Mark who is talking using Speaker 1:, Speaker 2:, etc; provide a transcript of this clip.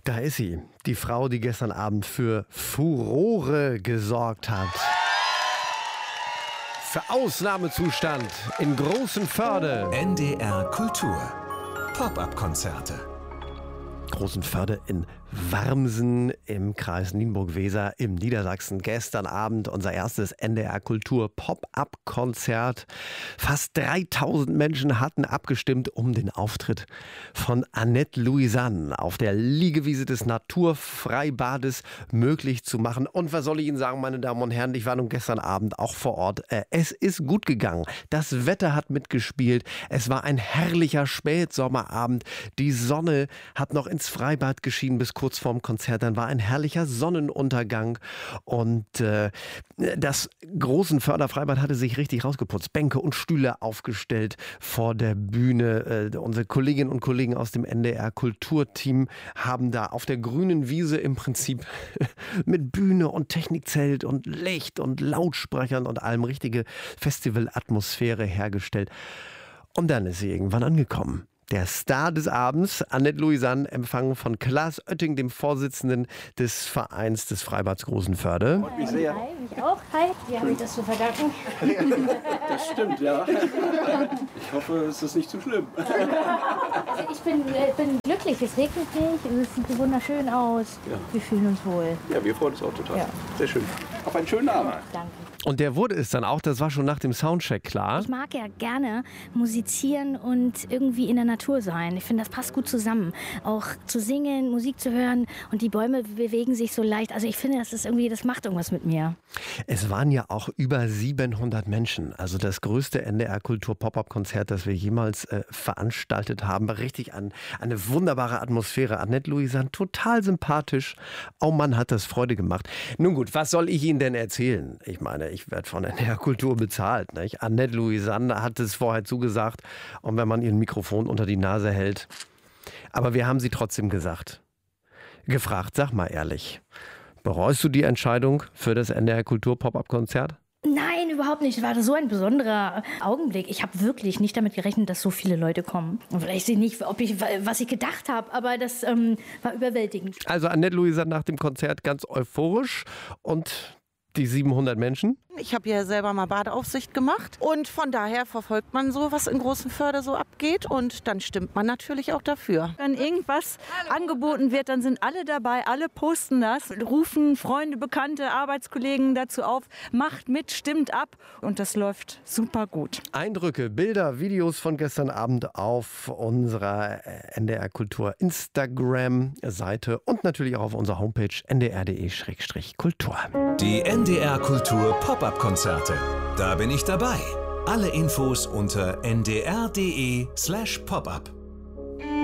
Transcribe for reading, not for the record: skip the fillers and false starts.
Speaker 1: Da ist sie, die Frau, die gestern Abend für Furore gesorgt hat. Für Ausnahmezustand in Großenförde.
Speaker 2: NDR Kultur. Pop-up-Konzerte.
Speaker 1: Großenförde in Warmsen im Kreis Nienburg-Weser im Niedersachsen. Gestern Abend unser erstes NDR Kultur Pop-up-Konzert. Fast 3000 Menschen hatten abgestimmt, um den Auftritt von Annette Louisanne auf der Liegewiese des Naturfreibades möglich zu machen. Und was soll ich Ihnen sagen, meine Damen und Herren, ich war nun gestern Abend auch vor Ort. Es ist gut gegangen. Das Wetter hat mitgespielt. Es war ein herrlicher Spätsommerabend. Die Sonne hat noch ins Freibad geschienen bis kurz vorm Konzert. Dann war ein herrlicher Sonnenuntergang und das Großenförder Freibad hatte sich richtig rausgeputzt. Bänke und Stühle aufgestellt vor der Bühne. Unsere Kolleginnen und Kollegen aus dem NDR Kulturteam haben da auf der grünen Wiese im Prinzip mit Bühne und Technikzelt und Licht und Lautsprechern und allem richtige Festivalatmosphäre hergestellt. Und dann ist sie irgendwann angekommen. Der Star des Abends, Annette Louisanne, empfangen von Klaas Oetting, dem Vorsitzenden des Vereins des Freibads Großenförde.
Speaker 3: Hi, mich auch. Hi, wie habe ich das zu verdanken?
Speaker 4: Das stimmt, ja. Ich hoffe, es ist nicht zu schlimm.
Speaker 3: Also ich bin glücklich, es regnet nicht, es sieht wunderschön aus. Ja. Wir fühlen uns wohl.
Speaker 4: Ja, wir freuen uns auch total.
Speaker 3: Ja.
Speaker 4: Sehr schön. Auf einen schönen Abend.
Speaker 3: Danke.
Speaker 1: Und der wurde es dann auch, das war schon nach dem Soundcheck klar.
Speaker 3: Ich mag ja gerne musizieren und irgendwie in der Natur sein. Ich finde, das passt gut zusammen. Auch zu singen, Musik zu hören und die Bäume bewegen sich so leicht. Also ich finde, das macht irgendwas mit mir.
Speaker 1: Es waren ja auch über 700 Menschen. Also das größte NDR Kultur Pop-up-Konzert, das wir jemals veranstaltet haben. Richtig eine wunderbare Atmosphäre. Annette Louisanne, total sympathisch. Oh Mann, hat das Freude gemacht. Nun gut, was soll ich Ihnen denn erzählen? Ich meine, ich werde von NDR Kultur bezahlt. Nicht? Annette Louisanne hat es vorher zugesagt. Und wenn man ihr ein Mikrofon unter die Nase hält. Aber wir haben sie trotzdem gefragt, sag mal ehrlich. Bereust du die Entscheidung für das NDR Kultur Pop-up-Konzert?
Speaker 3: Nein, überhaupt nicht. Es war so ein besonderer Augenblick. Ich habe wirklich nicht damit gerechnet, dass so viele Leute kommen. Und vielleicht nicht, was ich gedacht habe, aber das war überwältigend.
Speaker 1: Also Annette Louisanne nach dem Konzert ganz euphorisch und die 700 Menschen?
Speaker 5: Ich habe ja selber mal Badeaufsicht gemacht und von daher verfolgt man so, was in Großenförde so abgeht und dann stimmt man natürlich auch dafür.
Speaker 6: Wenn irgendwas angeboten wird, dann sind alle dabei, alle posten das, rufen Freunde, Bekannte, Arbeitskollegen dazu auf, macht mit, stimmt ab und das läuft super gut.
Speaker 1: Eindrücke, Bilder, Videos von gestern Abend auf unserer NDR Kultur Instagram-Seite und natürlich auch auf unserer Homepage ndr.de/kultur.
Speaker 2: Die NDR Kultur Pop-up-Konzerte. Da bin ich dabei. Alle Infos unter ndr.de/popup.